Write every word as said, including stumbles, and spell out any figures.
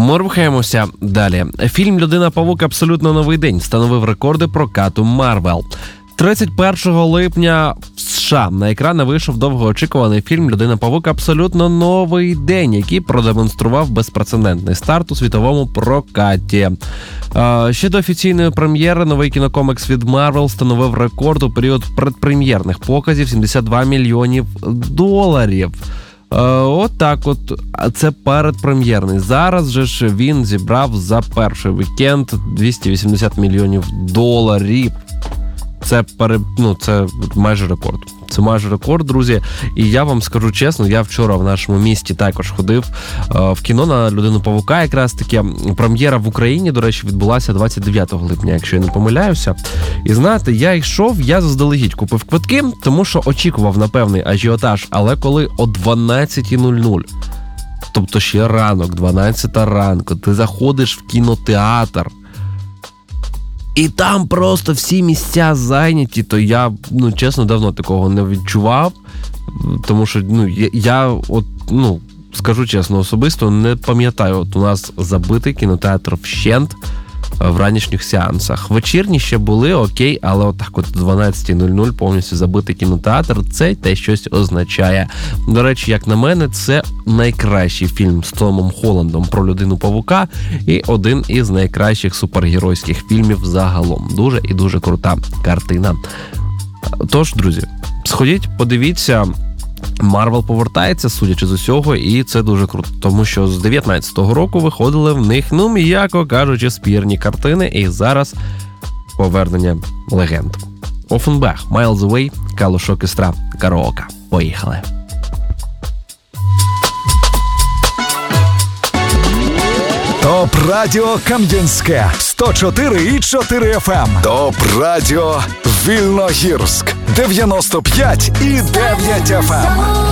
Ми рухаємося далі. Фільм «Людина-павук. Абсолютно новий день» встановив рекорди прокату Марвел. тридцять першого липня в США на екрани вийшов довгоочікуваний фільм «Людина-павук. Абсолютно новий день», який продемонстрував безпрецедентний старт у світовому прокаті. Ще до офіційної прем'єри новий кінокомікс від Marvel встановив рекорд у період предпрем'єрних показів – сімдесят два мільйонів доларів. От так от, це передпрем'єрний. Зараз же ж він зібрав за перший вікенд двісті вісімдесят мільйонів доларів. Це, пере, ну, це майже рекорд. Це майже рекорд, друзі. І я вам скажу чесно, я вчора в нашому місті також ходив е, в кіно на «Людину-павука». Якраз таки прем'єра в Україні, до речі, відбулася двадцять дев'ятого липня, якщо я не помиляюся. І знаєте, я йшов, я заздалегідь купив квитки, тому що очікував на певний ажіотаж. Але коли о дванадцята нуль нуль, тобто ще ранок, дванадцята ранку, ти заходиш в кінотеатр, і там просто всі місця зайняті, то я, ну, чесно, давно такого не відчував, тому що, ну, я, я от, ну, скажу чесно, особисто не пам'ятаю, от у нас забитий кінотеатр вщент в ранішніх сеансах. Вечірні ще були, окей, але отак от о дванадцята нуль нуль повністю забитий кінотеатр, це те щось означає. До речі, як на мене, це найкращий фільм з Томом Холландом про Людину-павука і один із найкращих супергеройських фільмів загалом. Дуже і дуже крута картина. Тож, друзі, сходіть, подивіться, Марвел повертається, судячи з усього, і це дуже круто, тому що з дев'ятнадцятого року виходили в них, ну, м'яко кажучи, спірні картини, і зараз повернення легенд. Офенбах, Miles Away, Калуш Оркестра, Караока. Поїхали! Топ Радіо Кам'янське сто чотири і чотири еф ем. Топ Радіо Вільногірськ дев'яносто п'ять і дев'ять еф ем.